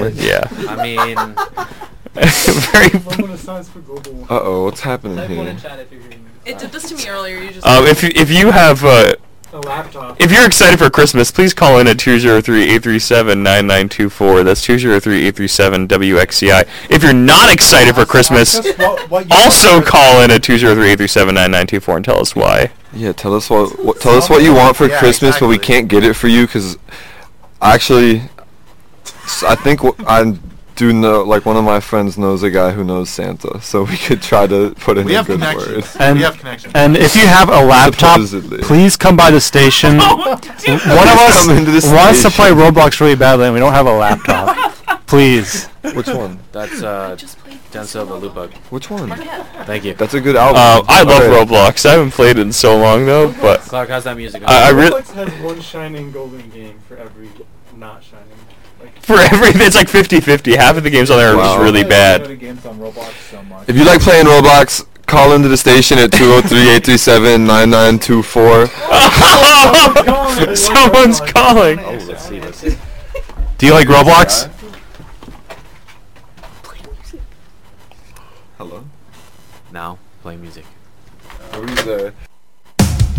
Yeah. I mean, Very. Uh-oh, what's happening here? It did this to me earlier. You just. If you have A laptop. if you're excited for Christmas, please call in at 203-837-9924. That's 203-837-WXCI. If you're not excited for Christmas, also call in at 203-837-9924 and tell us why. Yeah, tell us what you want for Yeah, Christmas, but we exactly. can't get it for you because actually, I think I do know. Like one of my friends knows a guy who knows Santa, so we could try to put in We a have good connections. word. And, We have connections. and if you have a laptop, Supposedly. please come by the station. One of us Come into the wants to play station. Roblox really badly, and we don't have a laptop. Please. Which one? that's Just played Denzel the Loot Bug. Which one? Thank you. That's a good album. I love Okay. Roblox. I haven't played it in so long though, but Clark, how's that music? I really Roblox has one shining golden game for every not shining. Like, for everything it's like 50-50. Half of the games on there are just Wow. really bad. games on Roblox so much. If you like playing Roblox, call into the station at 203-837-9924. Someone's calling. Oh, let's see. Do you like Roblox? Hello. Now, play music. Who's there?